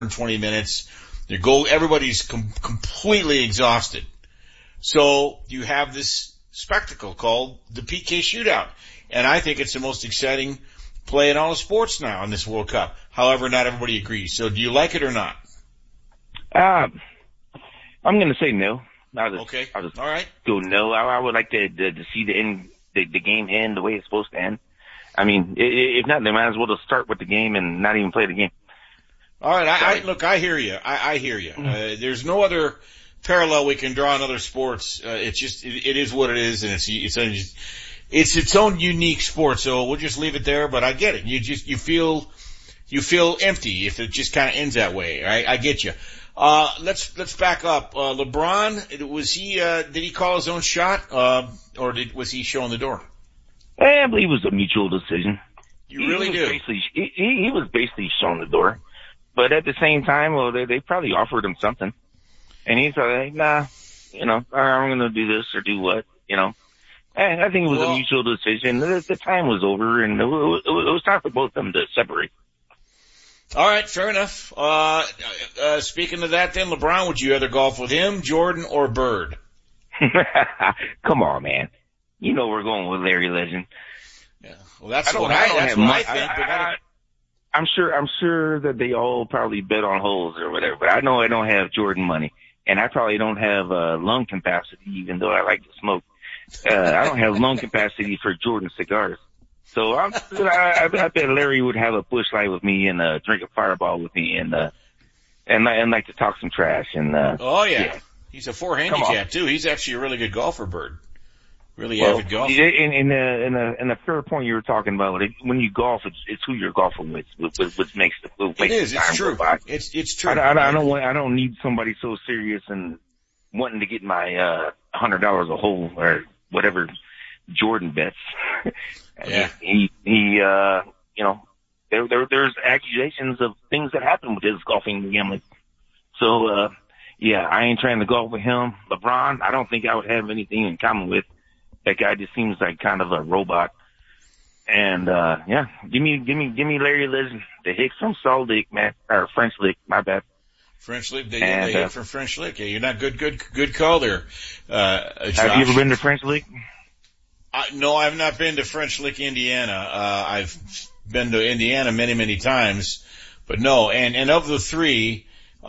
20 minutes. Everybody's completely exhausted. So you have this spectacle called the PK shootout. And I think it's the most exciting play in all of sports now in this World Cup. However, not everybody agrees. So do you like it or not? I'm going to say no. I'll just All right. go no. I would like to see the game end the way it's supposed to end. I mean, if not, they might as well just start with the game and not even play the game. All right. I hear you. I hear you. There's no other parallel we can draw in other sports. It is what it is, and it's its own unique sport. So we'll just leave it there. But I get it. You feel empty if it just kind of ends that way. Right? I get you. Let's back up. LeBron, did he call his own shot, or was he showing the door? I believe it was a mutual decision. You really do? He was basically showing the door. But at the same time, well, they probably offered him something. And he's like, nah, I'm going to do this or do what, And I think it was a mutual decision. The time was over, and it was time for both of them to separate. All right, fair enough. Speaking of that then, LeBron, would you rather golf with him, Jordan, or Bird? Come on, man. You know we're going with Larry Legend. Yeah. Well, that's what I think. I'm sure that they all probably bet on holes or whatever, but I know I don't have Jordan money, and I probably don't have lung capacity, even though I like to smoke. I don't have lung capacity for Jordan cigars. So I bet Larry would have a Busch Light with me and drink a Fireball with me and like to talk some trash yeah. He's a 4 handicap too. He's actually a really good golfer, Bird. Really avid golfer. In the fair point you were talking about, when you golf, it's who you're golfing with, which makes the it is. It's true. It's true. I don't need somebody so serious and wanting to get my $100 a hole or whatever Jordan bets. Yeah. There's accusations of things that happen with his golfing and gambling. So, I ain't trying to golf with him. LeBron, I don't think I would have anything in common with. That guy just seems like kind of a robot. And, give me Larry Legend, the hick from Salt Lake, man, or French Lick, my bad. French Lick, the hick from French Lick. Yeah, you're not good call there, Josh. Have you ever been to French Lick? No, I've not been to French Lick, Indiana. I've been to Indiana many, many times, but no. And of the three,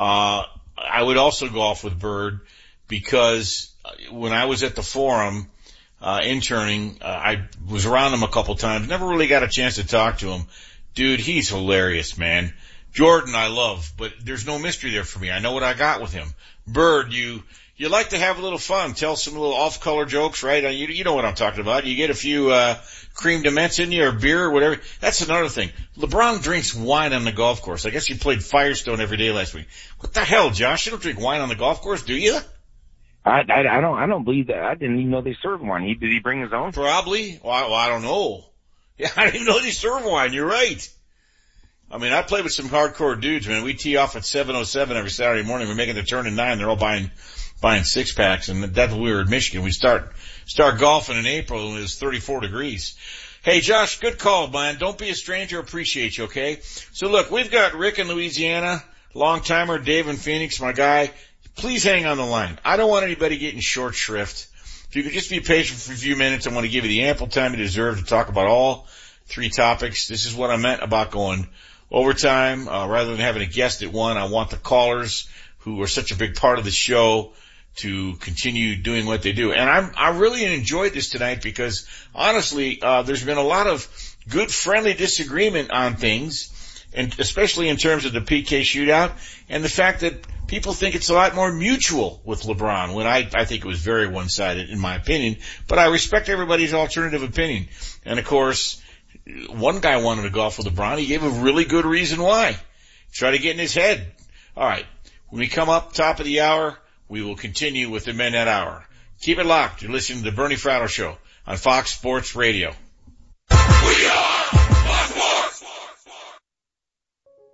I would also golf with Bird because when I was at the Forum, interning, I was around him a couple times, never really got a chance to talk to him. Dude, he's hilarious, man. Jordan, I love, but there's no mystery there for me. I know what I got with him. Bird, you like to have a little fun, tell some little off-color jokes, right? You know what I'm talking about. You get a few, cream de menthe in you or beer or whatever. That's another thing. LeBron drinks wine on the golf course. I guess he played Firestone every day last week. What the hell, Josh? You don't drink wine on the golf course, do you? I don't believe that. I didn't even know they served wine. Did he bring his own? Probably. Well, I don't know. Yeah, I didn't even know they served wine. You're right. I mean, I played with some hardcore dudes, man. We tee off at 7:07 every Saturday morning. We're making the turn at 9. They're all buying 6-packs, and that's when we were in Michigan. We start golfing in April, and it was 34 degrees. Hey, Josh, good call, man. Don't be a stranger. Appreciate you, okay? So look, we've got Rick in Louisiana, long-timer, Dave in Phoenix, my guy. Please hang on the line. I don't want anybody getting short shrift. If you could just be patient for a few minutes, I want to give you the ample time you deserve to talk about all 3 topics. This is what I meant about going overtime. Rather than having a guest at one, I want the callers who are such a big part of the show to continue doing what they do. And I really enjoyed this tonight because honestly, there's been a lot of good friendly disagreement on things, and especially in terms of the PK shootout and the fact that people think it's a lot more mutual with LeBron when I think it was very one-sided in my opinion, but I respect everybody's alternative opinion. And of course, one guy wanted to golf with LeBron. He gave a really good reason why. Try to get in his head. All right. When we come up top of the hour, we will continue with the Men That Hour. Keep it locked. You're listening to the Bernie Fratto Show on Fox Sports Radio. We are Fox Sports.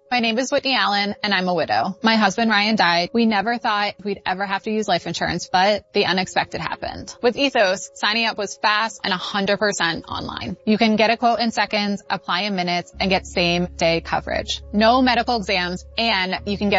My name is Whitney Allen, and I'm a widow. My husband Ryan died. We never thought we'd ever have to use life insurance, but the unexpected happened. With Ethos, signing up was fast and 100% online. You can get a quote in seconds, apply in minutes, and get same-day coverage. No medical exams, and you can get